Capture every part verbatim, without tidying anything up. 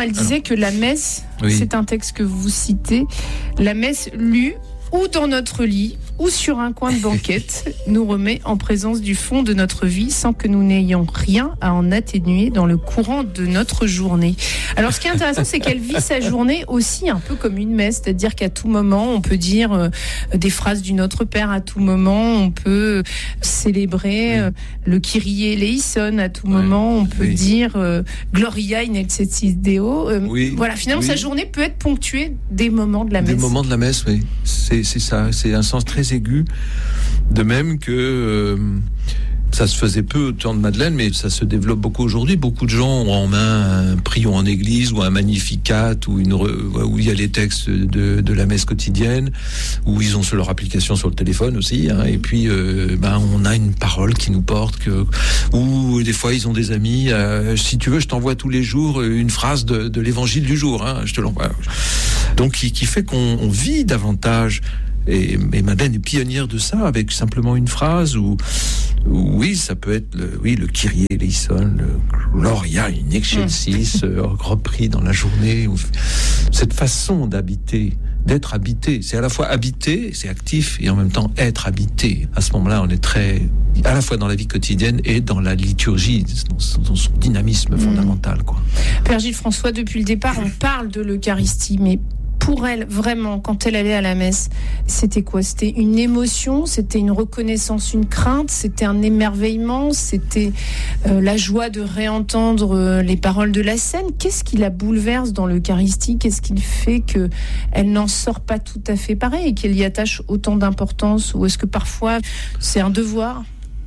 elle disait Alors, que la messe, oui. c'est un texte que vous citez, la messe lue ou dans notre lit, ou sur un coin de banquette, nous remet en présence du fond de notre vie sans que nous n'ayons rien à en atténuer dans le courant de notre journée. Alors ce qui est intéressant, c'est qu'elle vit sa journée aussi un peu comme une messe, c'est-à-dire qu'à tout moment, on peut dire euh, des phrases du Notre Père, à tout moment, on peut célébrer euh, le Kyrie eleison, à tout ouais. moment, on peut oui. dire euh, Gloria in excelsis Deo. Euh, oui. Voilà, finalement, oui. sa journée peut être ponctuée des moments de la messe. Des moments de la messe, oui. C'est, c'est ça, c'est un sens très aigu, de même que euh, ça se faisait peu au temps de Madeleine, mais ça se développe beaucoup aujourd'hui. Beaucoup de gens ont en main un prion en église ou un magnificat ou une re, où il y a les textes de, de la messe quotidienne, où ils ont sur leur application sur le téléphone aussi. Hein, et puis, euh, ben, on a une parole qui nous porte. Que, ou des fois, ils ont des amis. Euh, si tu veux, je t'envoie tous les jours une phrase de, de l'évangile du jour. Hein, je te l'envoie. Donc, qui, qui fait qu'on on vit davantage. Et, et Madeleine est pionnière de ça, avec simplement une phrase où, où oui, ça peut être le, oui, le Kyrie eleison, le Gloria in excelsis, euh, repris dans la journée. Cette façon d'habiter, d'être habité, c'est à la fois habiter, c'est actif, et en même temps être habité. À ce moment-là, on est très, à la fois dans la vie quotidienne et dans la liturgie, dans son, dans son dynamisme mmh. fondamental, quoi. Père Gilles François, depuis le départ, on parle de l'Eucharistie, mais pour elle, vraiment, quand elle allait à la messe, c'était quoi ? C'était une émotion, c'était une reconnaissance, une crainte, c'était un émerveillement, c'était euh, la joie de réentendre euh, les paroles de la scène. Qu'est-ce qui la bouleverse dans l'Eucharistie ? Qu'est-ce qui fait qu'elle n'en sort pas tout à fait pareil et qu'elle y attache autant d'importance ? Ou est-ce que parfois c'est un devoir ?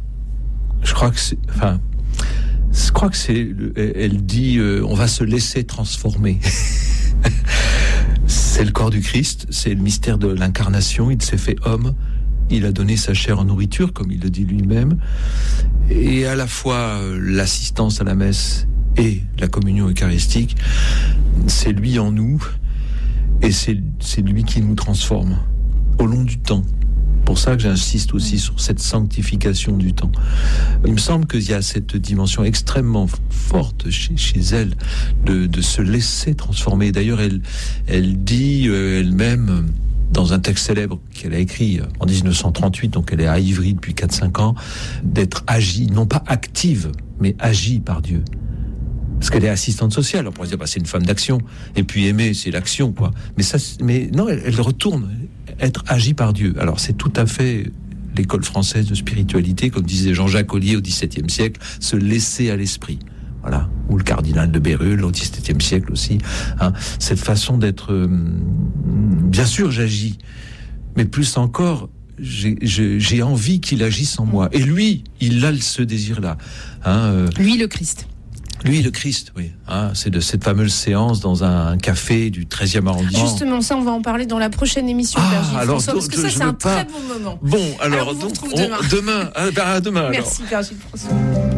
Je crois que c'est... Enfin, je crois que c'est... Elle dit euh, on va se laisser transformer. C'est le corps du Christ, c'est le mystère de l'incarnation. Il s'est fait homme, il a donné sa chair en nourriture, comme il le dit lui-même. Et à la fois l'assistance à la messe et la communion eucharistique, c'est lui en nous, et c'est, c'est lui qui nous transforme au long du temps. Pour ça que j'insiste aussi sur cette sanctification du temps. Il me semble qu'il y a cette dimension extrêmement forte chez, chez elle de, de se laisser transformer. D'ailleurs, elle, elle dit euh, elle-même, dans un texte célèbre qu'elle a écrit en dix-neuf cent trente-huit, donc elle est à Ivry depuis quatre cinq ans, d'être agie, non pas active, mais agie par Dieu. Parce qu'elle est assistante sociale, on pourrait dire bah, c'est une femme d'action, et puis aimer c'est l'action, quoi. Mais ça, mais non, elle, elle retourne être agie par Dieu. Alors c'est tout à fait l'école française de spiritualité, comme disait Jean-Jacques Ollier au dix-septième siècle, se laisser à l'esprit. Voilà, ou le cardinal de Bérulle au dix-septième siècle aussi. Hein, cette façon d'être, euh, bien sûr, j'agis, mais plus encore. J'ai, j'ai, j'ai envie qu'il agisse en moi. Et lui, il a ce désir-là. Hein, euh, lui, le Christ. Lui, le Christ, oui. Hein, c'est de cette fameuse séance dans un café du treizième arrondissement. Justement, ça, on va en parler dans la prochaine émission, ah, Père Gilles alors, François, parce que ça, c'est un pas... très bon moment. Bon, alors, alors donc, on on, demain. à, à demain. Merci, alors. Père Gilles François.